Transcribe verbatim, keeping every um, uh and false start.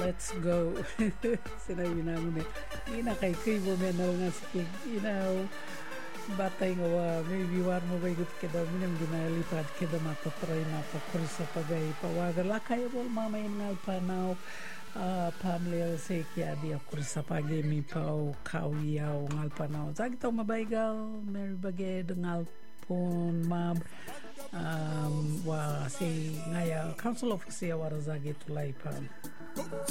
let's go. Sinabi namin eh. Ina kay kay bumenal nga si Inaw. Batay nga wa, maybe war mo baygot kada minang ginalipad kada matatry mapakuri sa pagay pawaga lakay wal mamay ngal panaw uh, pamilya sa kya di akuri sa pagay mi pao kawiyaw ngal panaw zagitaw mabaygaw Mary Bagay ngal pon mab um, wa si ngaya council of siya war zagit tulay pa